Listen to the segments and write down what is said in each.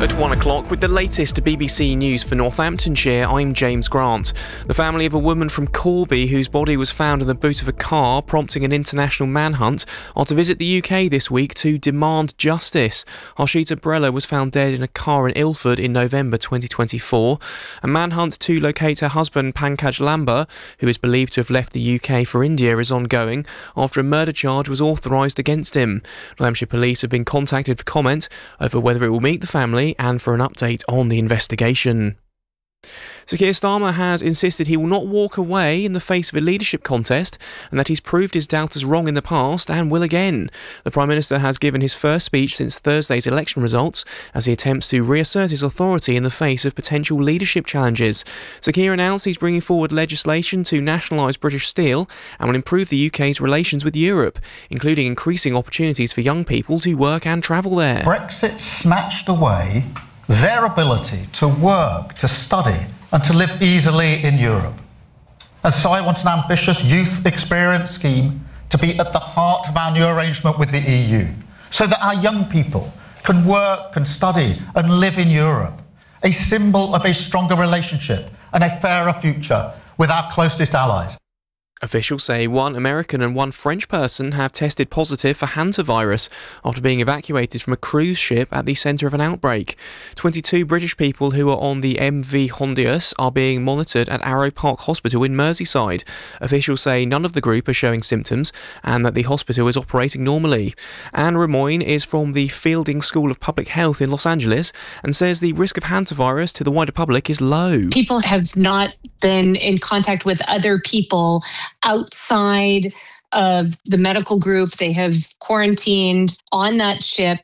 At 1 o'clock with the latest BBC News for Northamptonshire, I'm James Grant. The family of a woman from Corby whose body was found in the boot of a car, prompting an international manhunt, are to visit the UK this week to demand justice. Harshita Brella was found dead in a car in Ilford in November 2024. A manhunt to locate her husband Pankaj Lamba, who is believed to have left the UK for India, is ongoing after a murder charge was authorised against him. Hampshire Police have been contacted for comment over whether it will meet the family and for an update on the investigation. Sir Keir Starmer has insisted he will not walk away in the face of a leadership contest and that he's proved his doubters wrong in the past and will again. The Prime Minister has given his first speech since Thursday's election results as he attempts to reassert his authority in the face of potential leadership challenges. Sir Keir announced he's bringing forward legislation to nationalise British steel and will improve the UK's relations with Europe, including increasing opportunities for young people to work and travel there. Brexit snatched away their ability to work, to study and to live easily in Europe. And so I want an ambitious youth experience scheme to be at the heart of our new arrangement with the EU, so that our young people can work, can study and live in Europe, a symbol of a stronger relationship and a fairer future with our closest allies. Officials say one American and one French person have tested positive for hantavirus after being evacuated from a cruise ship at the centre of an outbreak. 22 British people who are on the MV Hondius are being monitored at Arrow Park Hospital in Merseyside. Officials say none of the group are showing symptoms and that the hospital is operating normally. Anne Remoyne is from the Fielding School of Public Health in Los Angeles and says the risk of hantavirus to the wider public is low. People have not been in contact with other people outside of the medical group. They have quarantined on that ship.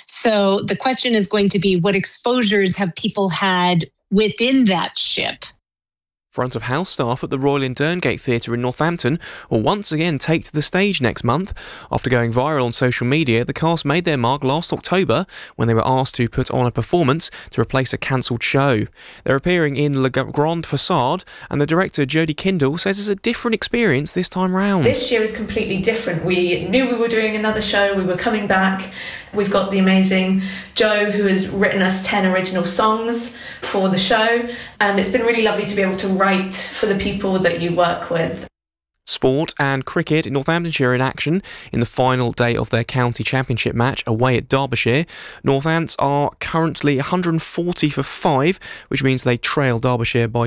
So the question is going to be, what exposures have people had within that ship? Front of house staff at the Royal in Derngate Theatre in Northampton will once again take to the stage next month. After going viral on social media, the cast made their mark last October when they were asked to put on a performance to replace a cancelled show. They're appearing in Le Grand Facade, and the director Jodie Kindle says it's a different experience this time round. This year is completely different. We knew we were doing another show, we were coming back. We've got the amazing Joe, who has written us 10 original songs for the show, and it's been really lovely to be able to write for the people that you work with. Sport and cricket in Northamptonshire in action in the final day of their county championship match away at Derbyshire. Northants are currently 140 for 5, which means they trail Derbyshire by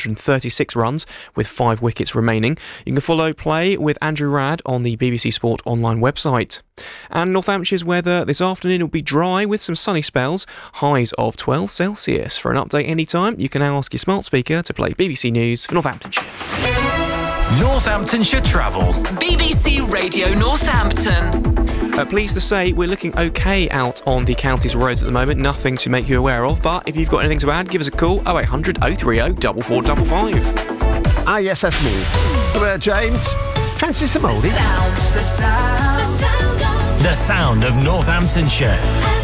236 runs with 5 wickets remaining. You can follow play with Andrew Radd on the BBC Sport online website. And Northamptonshire weather this afternoon will be dry with some sunny spells, highs of 12 Celsius. For an update anytime, you can now ask your smart speaker to play BBC News for Northamptonshire. Northamptonshire Travel. BBC Radio Northampton. Pleased to say we're looking okay out on the county's roads at the moment. Nothing to make you aware of, but if you've got anything to add, give us a call 0800 030 4455. Ah, yes, that's me. James, fancy some oldies? The sound of Northamptonshire.